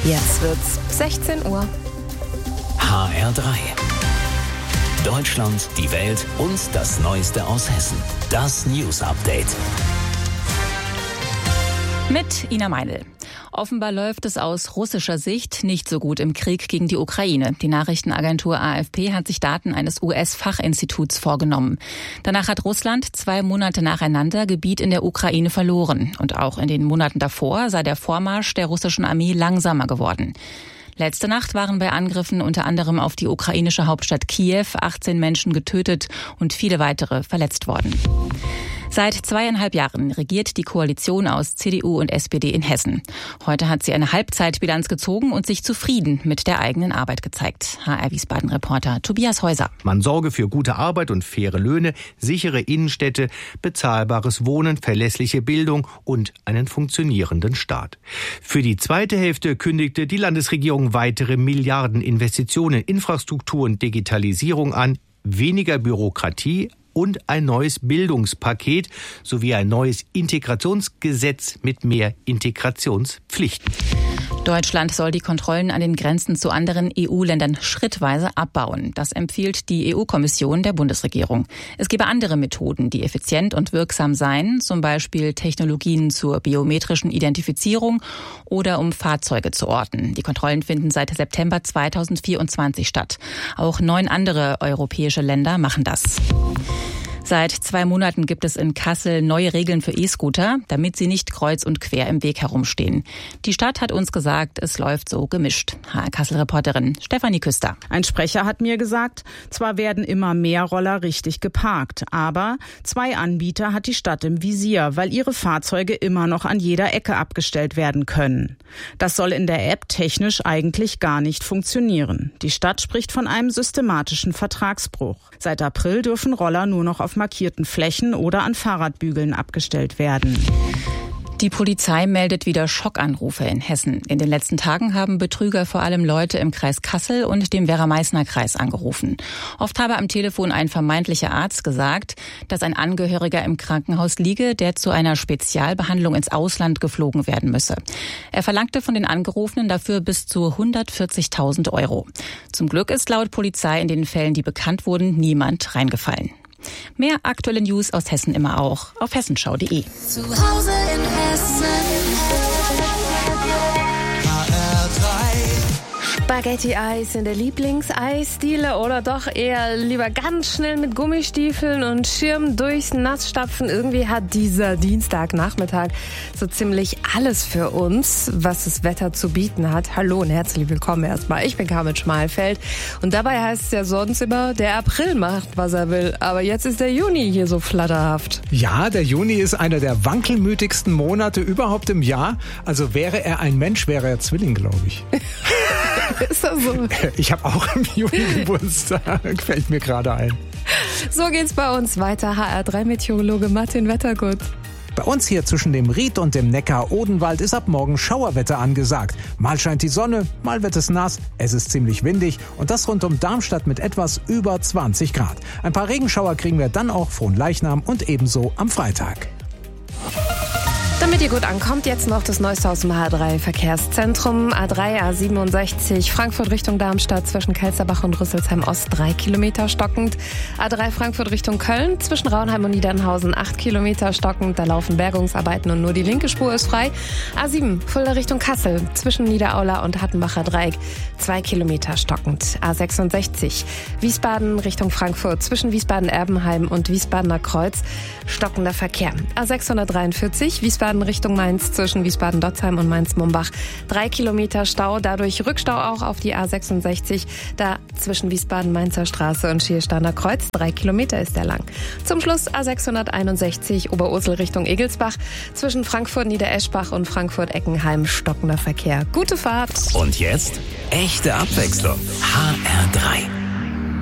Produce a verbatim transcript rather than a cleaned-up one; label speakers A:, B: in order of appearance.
A: Jetzt wird's sechzehn Uhr.
B: H R drei. Deutschland, die Welt und das Neueste aus Hessen. Das News Update.
C: Mit Ina Meinl. Offenbar läuft es aus russischer Sicht nicht so gut im Krieg gegen die Ukraine. Die Nachrichtenagentur A F P hat sich Daten eines U S-Fachinstituts vorgenommen. Danach hat Russland zwei Monate nacheinander Gebiet in der Ukraine verloren. Und auch in den Monaten davor sei der Vormarsch der russischen Armee langsamer geworden. Letzte Nacht waren bei Angriffen unter anderem auf die ukrainische Hauptstadt Kiew achtzehn Menschen getötet und viele weitere verletzt worden. Seit zweieinhalb Jahren regiert die Koalition aus C D U und S P D in Hessen. Heute hat sie eine Halbzeitbilanz gezogen und sich zufrieden mit der eigenen Arbeit gezeigt. H R Wiesbaden-Reporter Tobias Häuser.
D: Man sorge für gute Arbeit und faire Löhne, sichere Innenstädte, bezahlbares Wohnen, verlässliche Bildung und einen funktionierenden Staat. Für die zweite Hälfte kündigte die Landesregierung weitere Milliardeninvestitionen in Infrastruktur und Digitalisierung an, weniger Bürokratie und ein neues Bildungspaket sowie ein neues Integrationsgesetz mit mehr Integrationspflichten.
C: Deutschland soll die Kontrollen an den Grenzen zu anderen E U-Ländern schrittweise abbauen. Das empfiehlt die E U-Kommission der Bundesregierung. Es gebe andere Methoden, die effizient und wirksam seien, zum Beispiel Technologien zur biometrischen Identifizierung oder um Fahrzeuge zu orten. Die Kontrollen finden seit September zweitausendvierundzwanzig statt. Auch neun andere europäische Länder machen das. Seit zwei Monaten gibt es in Kassel neue Regeln für E-Scooter, damit sie nicht kreuz und quer im Weg herumstehen. Die Stadt hat uns gesagt, es läuft so gemischt. H R-Kassel-Reporterin Stefanie Küster.
E: Ein Sprecher hat mir gesagt, zwar werden immer mehr Roller richtig geparkt, aber zwei Anbieter hat die Stadt im Visier, weil ihre Fahrzeuge immer noch an jeder Ecke abgestellt werden können. Das soll in der App technisch eigentlich gar nicht funktionieren. Die Stadt spricht von einem systematischen Vertragsbruch. Seit April dürfen Roller nur noch auf markierten Flächen oder an Fahrradbügeln abgestellt werden.
C: Die Polizei meldet wieder Schockanrufe in Hessen. In den letzten Tagen haben Betrüger vor allem Leute im Kreis Kassel und dem Werra-Meißner-Kreis angerufen. Oft habe am Telefon ein vermeintlicher Arzt gesagt, dass ein Angehöriger im Krankenhaus liege, der zu einer Spezialbehandlung ins Ausland geflogen werden müsse. Er verlangte von den Angerufenen dafür bis zu hundertvierzigtausend Euro. Zum Glück ist laut Polizei in den Fällen, die bekannt wurden, niemand reingefallen. Mehr aktuelle News aus Hessen immer auch auf hessenschau punkt de.
A: Zu Hause in Hessen. Spaghetti-Eis in der Lieblingseisdiele oder doch eher lieber ganz schnell mit Gummistiefeln und Schirm durchs Nass stapfen? Irgendwie hat dieser Dienstagnachmittag so ziemlich alles für uns, was das Wetter zu bieten hat. Hallo und herzlich willkommen erstmal. Ich bin Carmen Schmalfeld und dabei heißt es ja sonst immer, der April macht, was er will. Aber jetzt ist der Juni hier so flatterhaft.
F: Ja, der Juni ist einer der wankelmütigsten Monate überhaupt im Jahr. Also wäre er ein Mensch, wäre er Zwilling, glaube ich.
A: Ist das so?
F: Ich habe auch im Juni Geburtstag, fällt mir gerade ein.
A: So geht's bei uns weiter. H R drei Meteorologe Martin Wettergut.
F: Bei uns hier zwischen dem Ried und dem Neckar-Odenwald ist ab morgen Schauerwetter angesagt. Mal scheint die Sonne, mal wird es nass, es ist ziemlich windig und das rund um Darmstadt mit etwas über zwanzig Grad. Ein paar Regenschauer kriegen wir dann auch Fronleichnam und ebenso am Freitag.
A: Damit ihr gut ankommt, jetzt noch das Neueste aus dem H drei Verkehrszentrum. A drei, A siebenundsechzig, Frankfurt Richtung Darmstadt zwischen Kelsterbach und Rüsselsheim Ost drei Kilometer stockend. A drei Frankfurt Richtung Köln zwischen Raunheim und Niedernhausen acht Kilometer stockend. Da laufen Bergungsarbeiten und nur die linke Spur ist frei. A sieben, Fulda Richtung Kassel zwischen Niederaula und Hattenbacher Dreieck zwei Kilometer stockend. A sechsundsechzig, Wiesbaden Richtung Frankfurt zwischen Wiesbaden-Erbenheim und Wiesbadener Kreuz stockender Verkehr. A sechshundertdreiundvierzig, Wiesbaden Richtung Mainz zwischen Wiesbaden-Dotzheim und Mainz-Mumbach. Drei Kilometer Stau, dadurch Rückstau auch auf die A sechsundsechzig, da zwischen Wiesbaden-Mainzer Straße und Schiersteiner Kreuz. Drei Kilometer ist der lang. Zum Schluss A sechshunderteinundsechzig, Oberursel Richtung Egelsbach, zwischen Frankfurt-Niedereschbach und Frankfurt-Eckenheim stockender Verkehr. Gute Fahrt!
B: Und jetzt echte Abwechslung. H R drei.